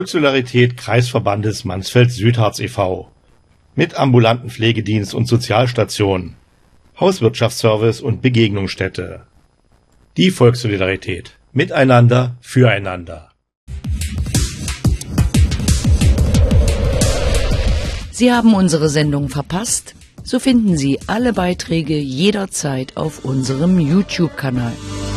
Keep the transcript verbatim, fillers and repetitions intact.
Volkssolidarität Kreisverbandes Mansfeld-Südharz e V mit ambulanten Pflegedienst und Sozialstation, Hauswirtschaftsservice und Begegnungsstätte. Die Volkssolidarität. Miteinander, füreinander. Sie haben unsere Sendung verpasst? So finden Sie alle Beiträge jederzeit auf unserem YouTube-Kanal.